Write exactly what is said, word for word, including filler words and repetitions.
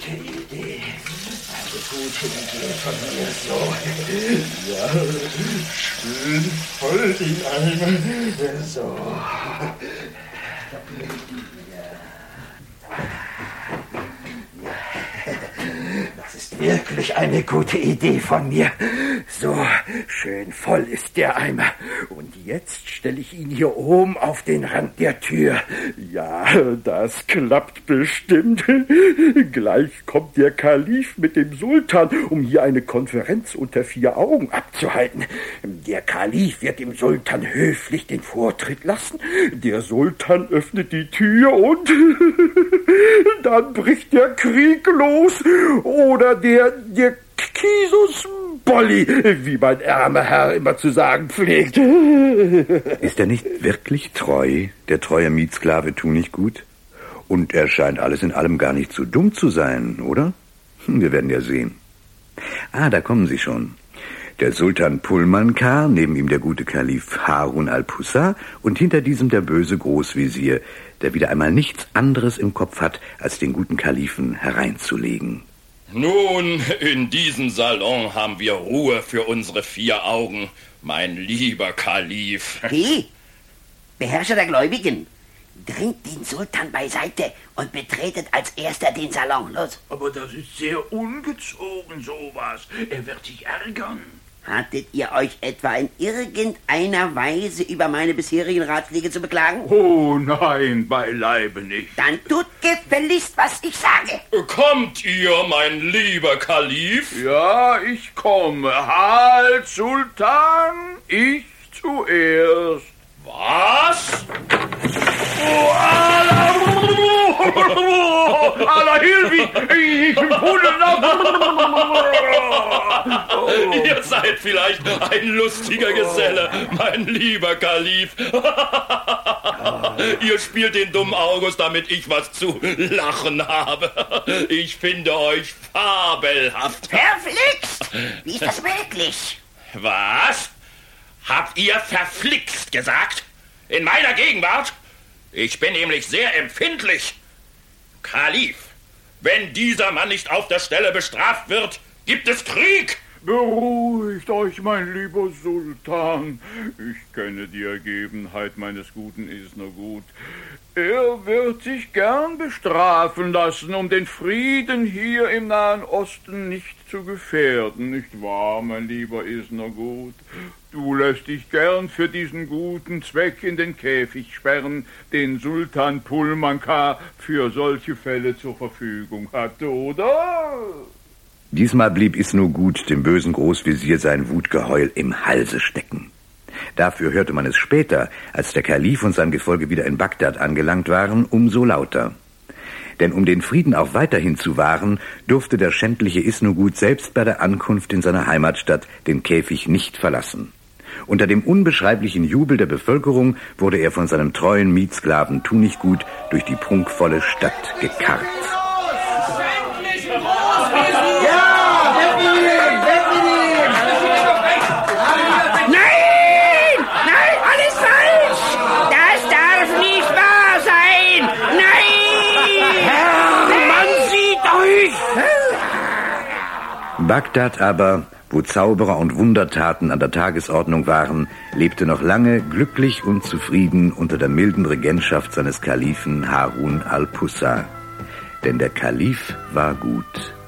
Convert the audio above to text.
gute Idee. Eine gute Idee von mir, so. Ja, schön voll die Eimer. So. Das ist wirklich eine gute Idee von mir. So, schön voll ist der Eimer. Und jetzt stelle ich ihn hier oben auf den Rand der Tür. Ja, das klappt bestimmt. Gleich kommt der Kalif mit dem Sultan, um hier eine Konferenz unter vier Augen abzuhalten. Der Kalif wird dem Sultan höflich den Vortritt lassen. Der Sultan öffnet die Tür und dann bricht der Krieg los. Oder der, der Kisus Bolli, wie mein ärmer Herr immer zu sagen pflegt. Ist er nicht wirklich treu, der treue Mietsklave Tunichtgut? Und er scheint alles in allem gar nicht so dumm zu sein, oder? Wir werden ja sehen. Ah, da kommen sie schon. Der Sultan Pulmankar, neben ihm der gute Kalif Harun al-Pussa und hinter diesem der böse Großwesir, der wieder einmal nichts anderes im Kopf hat, als den guten Kalifen hereinzulegen. Nun, in diesem Salon haben wir Ruhe für unsere vier Augen, mein lieber Kalif. He, Beherrscher der Gläubigen, dringt den Sultan beiseite und betretet als erster den Salon. Los. Aber das ist sehr ungezogen, sowas. Er wird sich ärgern. Hattet ihr euch etwa in irgendeiner Weise über meine bisherigen Ratschläge zu beklagen? Oh nein, beileibe nicht. Dann tut gefälligst, was ich sage. Kommt ihr, mein lieber Kalif? Ja, ich komme. Halt, Sultan, ich zuerst. Was? Oh, Allah, Allah, Hilfi! Ich bin oh. Ihr seid vielleicht ein lustiger Geselle, mein lieber Kalif. Ihr spielt den dummen August, damit ich was zu lachen habe. Ich finde euch fabelhaft. Verflixt! Wie ist das möglich? Was? Habt ihr verflixt gesagt? In meiner Gegenwart? Ich bin nämlich sehr empfindlich. Kalif, wenn dieser Mann nicht auf der Stelle bestraft wird, gibt es Krieg. Beruhigt euch, mein lieber Sultan. Ich kenne die Ergebenheit meines guten Isnergut. Er wird sich gern bestrafen lassen, um den Frieden hier im Nahen Osten nicht zu gefährden, nicht wahr, mein lieber Isnergut? Du lässt dich gern für diesen guten Zweck in den Käfig sperren, den Sultan Pulmankar für solche Fälle zur Verfügung hatte, oder? Diesmal blieb Isnergut dem bösen Großwesir sein Wutgeheul im Halse stecken. Dafür hörte man es später, als der Kalif und sein Gefolge wieder in Bagdad angelangt waren, umso lauter. Denn um den Frieden auch weiterhin zu wahren, durfte der schändliche Isnergut selbst bei der Ankunft in seiner Heimatstadt den Käfig nicht verlassen. Unter dem unbeschreiblichen Jubel der Bevölkerung wurde er von seinem treuen Mietsklaven Tunichtgut durch die prunkvolle Stadt gekarrt. Bagdad aber, wo Zauberer und Wundertaten an der Tagesordnung waren, lebte noch lange glücklich und zufrieden unter der milden Regentschaft seines Kalifen Harun al-Pussa. Denn der Kalif war gut.